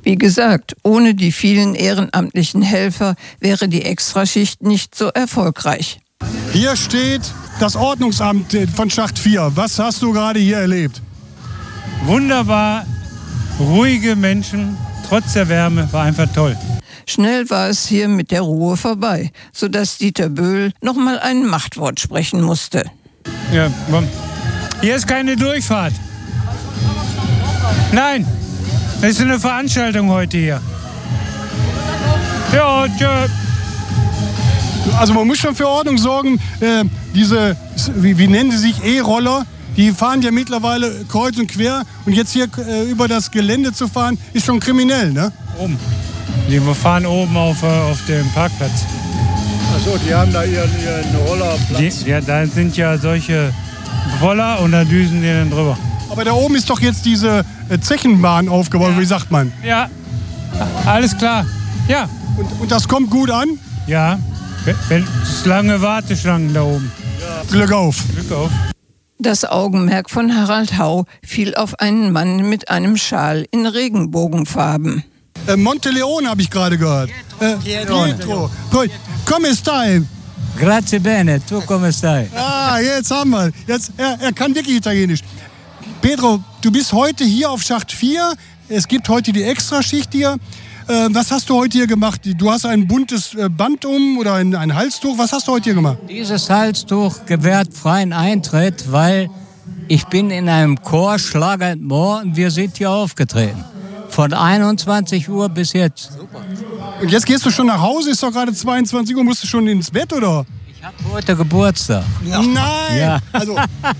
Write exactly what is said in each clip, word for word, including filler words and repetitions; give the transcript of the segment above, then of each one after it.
Wie gesagt, ohne die vielen ehrenamtlichen Helfer wäre die Extraschicht nicht so erfolgreich. Hier steht das Ordnungsamt von Schacht vier. Was hast du gerade hier erlebt? Wunderbar, ruhige Menschen, trotz der Wärme, war einfach toll. Schnell war es hier mit der Ruhe vorbei, sodass Dieter Böhl noch mal ein Machtwort sprechen musste. Ja, hier ist keine Durchfahrt. Nein, das ist eine Veranstaltung heute hier. Ja, tschö. Also man muss schon für Ordnung sorgen. Äh, diese, wie, wie nennen sie sich, E-Roller, die fahren ja mittlerweile kreuz und quer. Und jetzt hier äh, über das Gelände zu fahren, ist schon kriminell, ne? Oben. Die fahren oben auf, auf dem Parkplatz. Achso, die haben da ihren, ihren Rollerplatz. Die, ja, da sind ja solche Roller und da düsen die dann drüber. Aber da oben ist doch jetzt diese äh, Zechenbahn aufgebaut, Ja. Wie sagt man? Ja, alles klar. Ja. Und, und das kommt gut an? Ja, wenn, das ist lange Warteschlangen da oben. Ja. Glück auf. Glück auf. Das Augenmerk von Harald Hau fiel auf einen Mann mit einem Schal in Regenbogenfarben. Äh, Monteleone habe ich gerade gehört. Äh, Pietro. Come stai? Grazie bene, tu come stai? Ah, jetzt haben wir. Jetzt, er, er kann wirklich Italienisch. Pedro, du bist heute hier auf Schacht vier. Es gibt heute die Extraschicht hier. Äh, was hast du heute hier gemacht? Du hast ein buntes äh, Band um oder ein, ein Halstuch. Was hast du heute hier gemacht? Dieses Halstuch gewährt freien Eintritt, weil ich bin in einem Chor Schlager und Moor und wir sind hier aufgetreten. Von einundzwanzig Uhr bis jetzt. Super. Und jetzt gehst du schon nach Hause? Ist doch gerade zweiundzwanzig Uhr. Musst du schon ins Bett, oder? Ich habe heute Geburtstag. Ja. Nein! Ja. Also,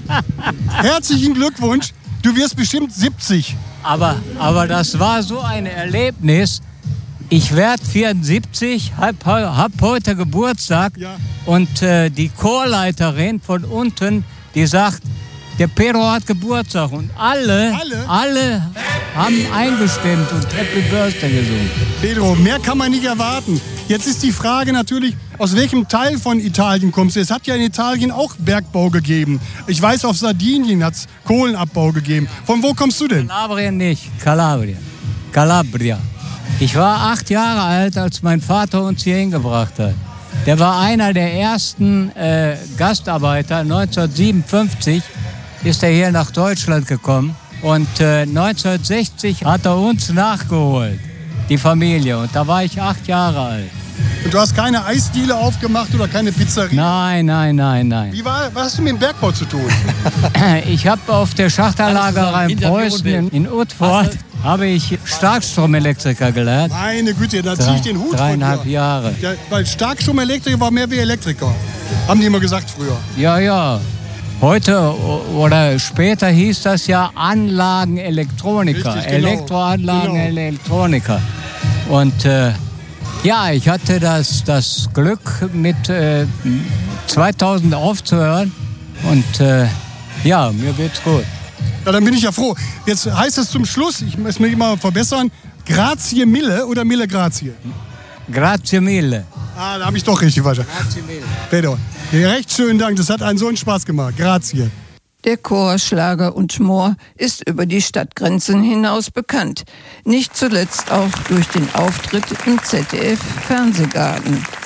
herzlichen Glückwunsch. Du wirst bestimmt siebzig. Aber, aber das war so ein Erlebnis. Ich werde vierundsiebzig, habe hab heute Geburtstag. Ja. Und äh, die Chorleiterin von unten, die sagt, der Pedro hat Geburtstag. Und alle, Alle? alle haben eingestimmt und Happy Birthday gesungen. Pedro, mehr kann man nicht erwarten. Jetzt ist die Frage natürlich, aus welchem Teil von Italien kommst du? Es hat ja in Italien auch Bergbau gegeben. Ich weiß, auf Sardinien hat es Kohlenabbau gegeben. Von wo kommst du denn? Kalabrien nicht, Kalabrien. Calabria. Ich war acht Jahre alt, als mein Vater uns hier hingebracht hat. Der war einer der ersten äh, Gastarbeiter. neunzehnhundertsiebenundfünfzig ist er hier nach Deutschland gekommen. Und äh, neunzehnhundertsechzig hat er uns nachgeholt, die Familie. Und da war ich acht Jahre alt. Und du hast keine Eisdiele aufgemacht oder keine Pizzeria? Nein, nein, nein, nein. Wie war, was hast du mit dem Bergbau zu tun? Ich habe auf der Schachtanlagerei in Preußen in, in Utford habe ich Starkstromelektriker gelernt. Meine Güte, da ziehe ich den Hut von dir. Dreieinhalb Jahre. Ja, weil Starkstromelektriker war mehr wie Elektriker. Haben die immer gesagt früher. Ja, ja. Heute oder später hieß das ja Anlagenelektroniker. Richtig, genau. Elektroanlagenelektroniker. Und äh, ja, ich hatte das, das Glück, mit äh, zweitausend aufzuhören. Und äh, ja, mir geht's gut. Ja, dann bin ich ja froh. Jetzt heißt es zum Schluss, ich muss mich mal verbessern, Grazie mille oder mille grazie? Grazie mille. Ah, da habe ich doch richtig verstanden. Grazie mille. Pedro, recht schönen Dank, das hat einen so einen Spaß gemacht. Grazie. Der Chor Schlager und Moor ist über die Stadtgrenzen hinaus bekannt. Nicht zuletzt auch durch den Auftritt im Z D F-Fernsehgarten.